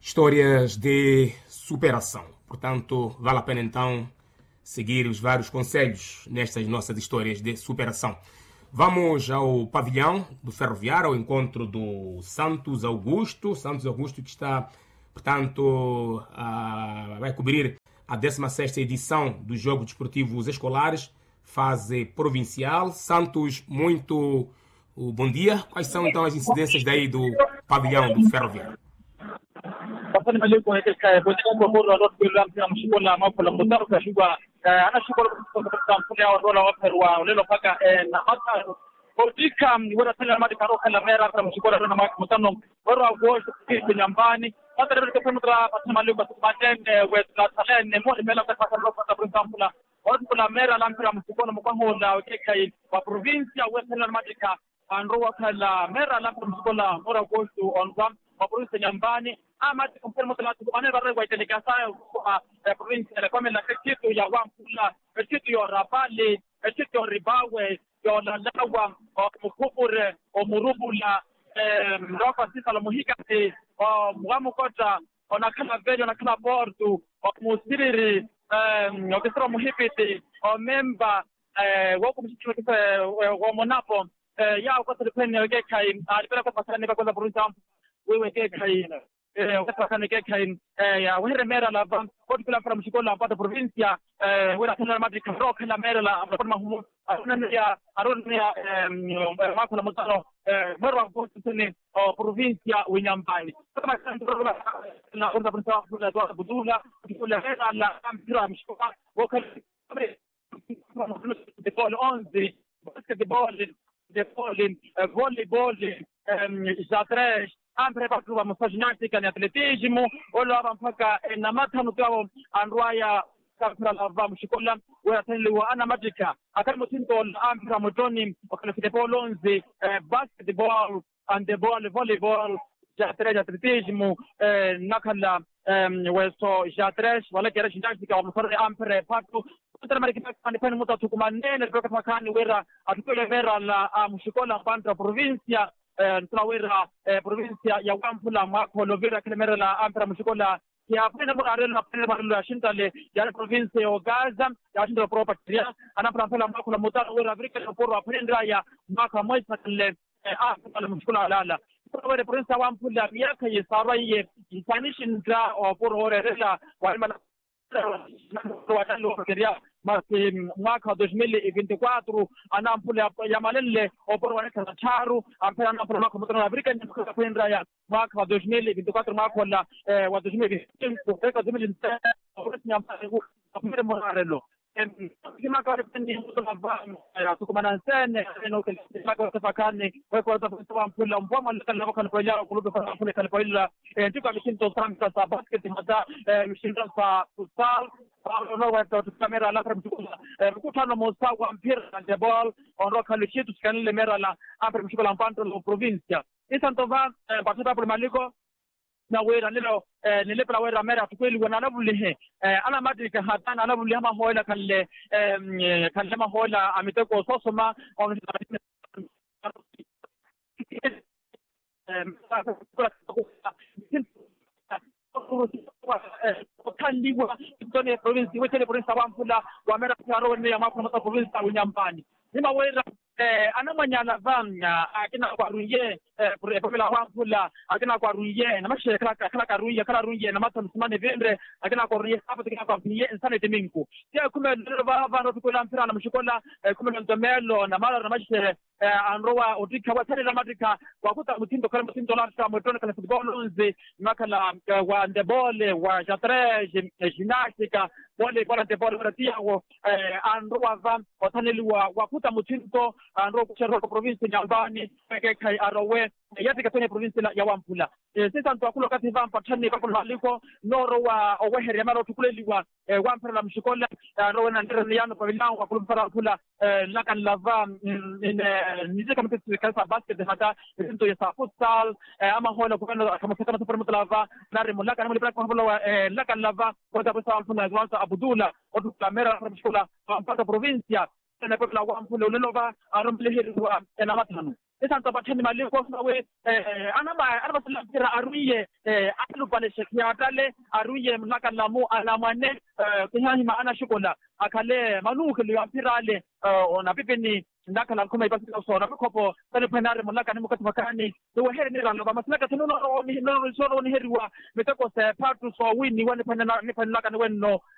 Histórias de superação. Portanto, vale a pena então seguir os vários conselhos nestas nossas histórias de superação. Vamos ao pavilhão do Ferroviário, ao encontro do Santos Augusto. Santos Augusto que está, portanto, vai cobrir a 16ª edição dos Jogos Desportivos Escolares, fase provincial. Santos, muito bom dia. Quais são então as incidências daí do pavilhão do Ferroviário? Pasani maliko yake kwa bora road bila mshikola mapola mutaro kashigwa anashikola kwa mfumo wa dola waperwa lelo paka na hata Odika wala tena madi karoka la mera kwa mshikola na mutano bora gosh nyambani hata ndio kwa mtra pasani maliko kwa tende wetla talene mo mela kwa pasani kwa printampula wala mera la mpira mshikola mkwango na kai kwa provincia wetla madika anroa kala mera la mshikola bora gosh onzam kwa provincia nyambani ama tukumfirma talatu ane barre kwa delegasa kwa provincia la kama la kitu ya Wampula kitu ya Rabale kitu ya Ribawe ya Lalawa kwa mkupure o murubula mroka sisa la muhika mwamu kota onakala velho nakala porto o musiriri o kisra muhipiti o memba wako mshikilo kisa wa monapo ya ukota depende wake kai alipela kwa pasani kwa provincia wewe ke kai wakati kana kain ya wewe mera la van kwa kila from shikola hapa provincia wewe kana madri rock la mera la kwa mahumu aronia mako la mtaro mara kwa tene provincia Winyambani kama na orda provincia kwa budula kila mera la mpira mshikola wakati de ball 11 basketball de volleyball xadrez ampre pakruwa mfajinati ni atletismo wala mpaka na matano kwao andwaya kakra lava mshikola wa ana madika akamo tinto ampra motoni wakana football 11 basketball and the ball volleyball xadrez atletismo nakala weso xadrez wala kera xinjati kwa mfare ampre pakru Tara marikita kanipeni muta tukumanene kwa makani wera atukule vera la mshikola pantra provincia tunawera provincia ya Wampula mako lovera kilemera la ampra mshikola ya pena barelo na pena barelo shintale ya provincia ya Gaza ya shinda property anapra pela mako la mutaro wera Afrika ya porwa penda ya maka moisa kile la mshikola lala wera provincia Wampula miaka yesara ye insanishin dra o porwa rela walmana mwaka 2024 anampula ya malele oporo kana charu ampera anampula mwaka mtano Afrika ni kwenda ya mwaka 2024 mwaka wa 2025 kwa morarelo kima kwa rependi ya tukumana sene eno kwa tafakani kwa mpula mboma kana kwa jao kulupe kwa mpula kana kwa ila ndiko mishinto samka sa basket mata mishinto sa futsal no watu kamera la mkutano mosawa mpira de ball onroka lichitu skanile mera la ampre mshikola mpanto la provincia isantova batata por maliko na wera nilo nile pala wera mera tukweli wana nabulihe ana madrika hatana anabuliha mahoila kalle mahoila amiteko sosoma on kandiwa tone province wetele province Wampula wa mera karo ne ya mako province Winyambani nima wera anamanyala vanga akina kwa ruye popela Wampula akina kwa ruye na mashe kala ruye na mata msimane vendre akina kwa ruye hapo tikina kwa ruye insane teminku tia kume baba ndo tukola mpira na mshikola kume ndomelo na mara na mashe anroa odika watani la madrika wakuta mtindo kala mtindo la mtone kala football 11 makala wa ndebole wa xadrez gimnastica volleyball de ball ratia anroa van watani wakuta mtindo anroa kuchero province Nyambani kai arowe yatika kwenye province ya Wampula sasa ntakulo kati van patani kwa kuliko noro wa owehere ya maro tukuleliwa Wampula la mshikola rowe na ndiriano kwa bilango kwa kulufara kula lakan lava nizika mtesi kalfa basket hata ndio ya futsal ama hola kwa kama kama super mutlava na remulaka na mulipaka kwa hola lakan lava kwa sababu Wampula zwanza Abdullah kwa kamera kwa mshikola mpaka provincia na kwa Wampula lelova aromlehe kwa na matano isantsa bathani mali ko we anaba silapira aruye alubale shekiata le aruye mnaka lamu alamane kihani ana shukola akale manuke liampirale ona pipeni ndakala kuma ibasi so na kopo tani penare mulaka ni mukati makani to here ni rano kama sinaka tinono ni heriwa metako se patu so wini wani penana ni penaka ni wenno